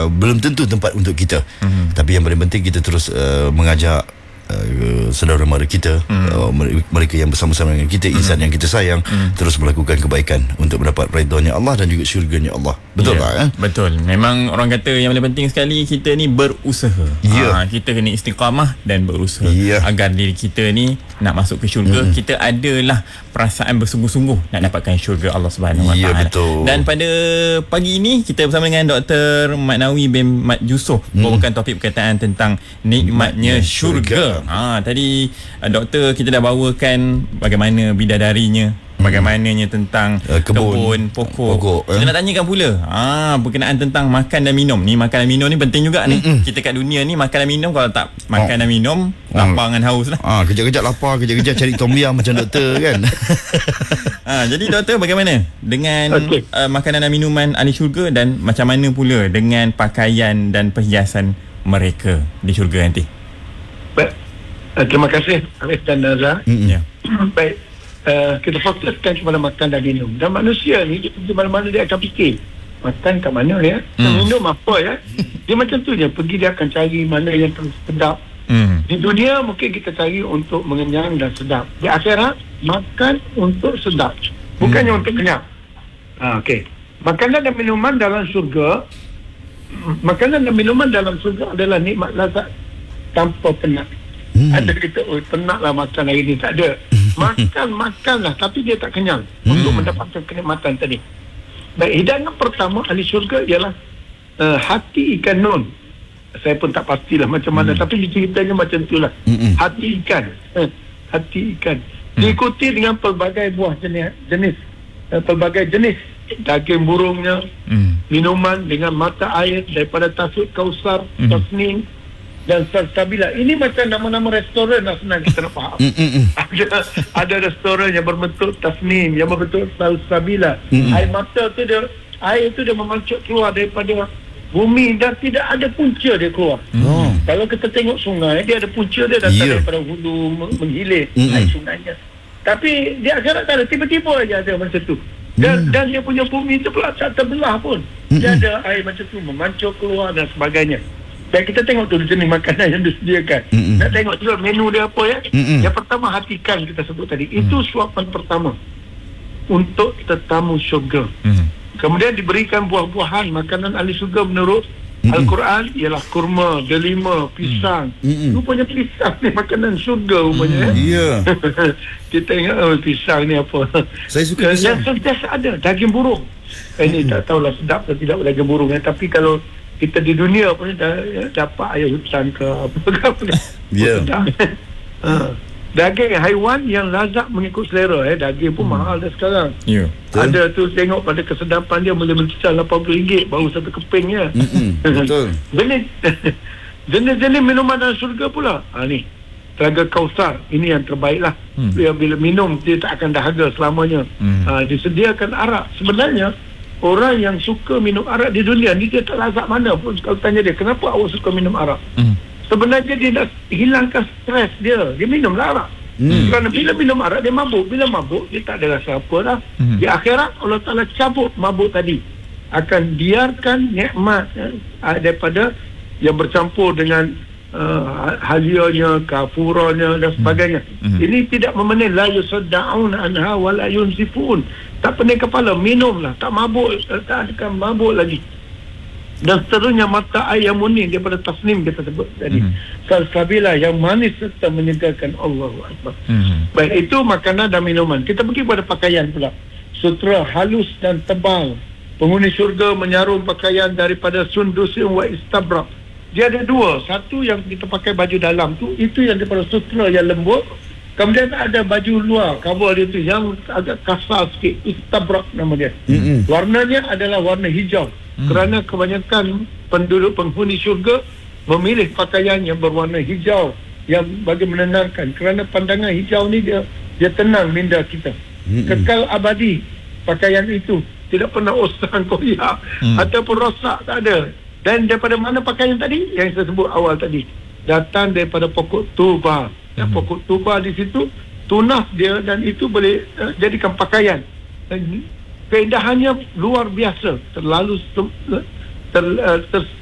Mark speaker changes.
Speaker 1: belum tentu tempat untuk kita. Tapi yang paling penting kita terus mengajak saudara mara kita, mereka yang bersama-sama dengan kita, insan yang kita sayang, terus melakukan kebaikan untuk mendapat redha-Nya Allah dan juga syurga-Nya Allah. Betul tak?
Speaker 2: Betul. Memang orang kata yang paling penting sekali kita ni berusaha. Kita kena istiqamah dan berusaha agar diri kita ni nak masuk ke syurga. Kita adalah perasaan bersungguh-sungguh nak dapatkan syurga Allah Subhanahu Wa Taala. Dan pada pagi ini kita bersama dengan Dr. Mat Nawi bin Mat Yusof membawakan topik perkataan tentang nikmatnya syurga. Tadi doktor kita dah bawakan bagaimana bidadarinya, bagaimananya tentang kebun, pokok. Kita nak tanyakan pula berkenaan tentang makan dan minum. Ni makan dan minum ni penting juga ni. Kita kat dunia ni makan dan minum, kalau tak makan dan minum lapar dengan haus lah.
Speaker 1: Kejap-kejap lapar, kejap-kejap cari tom yum macam doktor kan.
Speaker 2: Jadi doktor, bagaimana dengan makanan dan minuman ahli syurga, dan macam mana pula dengan pakaian dan perhiasan mereka di syurga nanti?
Speaker 3: Baik, terima kasih Arif dan Nazar. Baik, kita fokuskan kepada makan dan minum. Dan manusia ni di mana-mana dia akan fikir makan kat mana ya, minum apa ya. Dia macam tu je, pergi dia akan cari mana yang sedap. Di dunia mungkin kita cari untuk mengenyang dan sedap. Di akhirat makan untuk sedap, bukannya untuk kenyang. Okey. Makanan dan minuman dalam syurga, makanan dan minuman dalam syurga adalah nikmat lazat tanpa penat. Ada kita penatlah makan hari ni, tak ada. Makanlah tapi dia tak kenyang untuk mendapatkan kenikmatan tadi. Baik, hidangan pertama ahli syurga ialah hati ikan nun. Saya pun tak pastilah macam mana, tapi ceritanya macam itulah. Hati ikan. Hati ikan. Diikuti dengan pelbagai buah jenis, pelbagai jenis daging burungnya, minuman dengan mata air daripada Tasud Kausar, Tasnim dan Salsabila. Ini macam nama-nama restoran lah, senang kita nak faham. Ada restoran yang berbentuk Tasnim, yang berbentuk Salsabila. Air mata tu dia, air tu dia memancut keluar daripada bumi dan tidak ada punca dia keluar. Kalau kita tengok sungai, dia ada punca dia datang daripada hulu menghilir air sungainya. Tapi dia akhirat tak ada, tiba-tiba aja ada macam tu. Dan dia punya bumi tu pula tak terbelah pun. Dia ada air macam tu memancur keluar dan sebagainya. Dan kita tengok tu jenis makanan yang disediakan. Nak tengok juga menu dia apa ya. Yang pertama hati ikan kita sebut tadi. Itu suapan pertama untuk tetamu syurga. Kemudian diberikan buah-buahan. Makanan ahli syurga menurut Al-Quran ialah kurma, delima, pisang. Rupanya pisang ni makanan syurga rupanya. Kita ingat pisang ni apa. Saya suka pisang. Yang sentiasa ada daging burung. Ini tak tahulah sedap atau tidak daging burung ya. Tapi kalau kita di dunia pun dapat ayam hutan ke apa-apa. Daging haiwan yang lazat mengikut selera. Daging pun mahal dah sekarang. Ada tu tengok pada kesedapan dia boleh mencecah RM80 baru satu kepingnya. Betul. Jenis-jenis minuman dalam syurga pula. Ni Telaga Kausar, ini yang terbaik lah. Bila minum dia tak akan dahaga selamanya. Disediakan arak. Sebenarnya orang yang suka minum arak di dunia ni, dia tak lazat mana pun. Kalau tanya dia, kenapa awak suka minum arak? Sebenarnya dia nak hilangkan stres dia. Dia minumlah arak. Kerana bila minum arak dia mabuk. Bila mabuk dia tak ada rasa apa dah. Di akhirat Allah Ta'ala cabut mabuk tadi. Akan biarkan nikmat daripada yang bercampur dengan halianya, kafuranya dan sebagainya. Ini tidak memening. La yusadda'un anha wa la yunsifun. Tak pening kepala, minumlah. Tak mabuk, tak akan mabuk lagi. Dan seterusnya mata air yang murni daripada Tasnim kita sebut tadi. Salsabila yang manis serta menyegarkan. Allahu Akbar. Baik, itu makanan dan minuman. Kita pergi pada pakaian pula. Sutera halus dan tebal. Penghuni syurga menyarum pakaian daripada sundusin wa istabrak. Dia ada dua. Satu yang kita pakai baju dalam tu, itu yang daripada sutera yang lembut. Kemudian ada baju luar, cover dia tu yang agak kasar sikit, istabrak nama dia. Warnanya adalah warna hijau. Kerana kebanyakan penduduk penghuni syurga memilih pakaian yang berwarna hijau yang bagi menenangkan. Kerana pandangan hijau ni dia tenang minda kita. Kekal abadi pakaian itu, tidak pernah usang koyak ataupun rosak, tak ada. Dan daripada mana pakaian tadi? Yang saya sebut awal tadi, datang daripada pokok tuba. Dan pokok tuba di situ tunas dia, dan itu boleh jadikan pakaian. Dan keindahannya luar biasa, terlalu